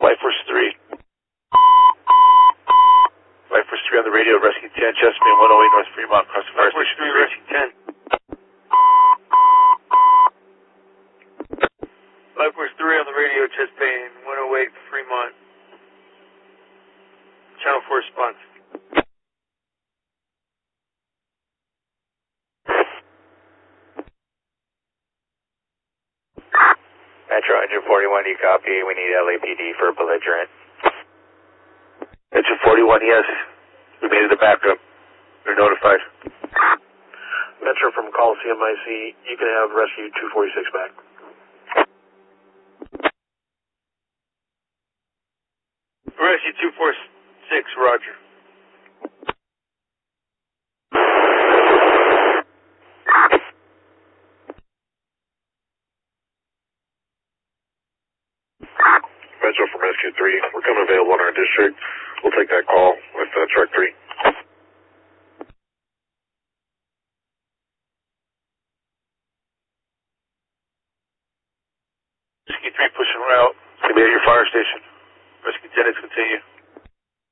Life Force 3. Life Force 3 on the radio, Rescue 10, Chesapeake 108 North Fremont, across the fire station. Life Force 3, Rescue 10. Life Force 3 on the radio, Chesapeake 108 Fremont. Channel 4 response. Metro Engine 41, you copy? We need LAPD for belligerent. Engine 41, yes. We made it a backup. You're notified. Metro from Coliseum IC, you can have Rescue 246 back. Rescue 246, roger. Metro from Rescue 3, we're coming available in our district. We'll take that call with Truck 3. Rescue 3 pushing route. It's going to be at your fire station. Rescue 10 is continue.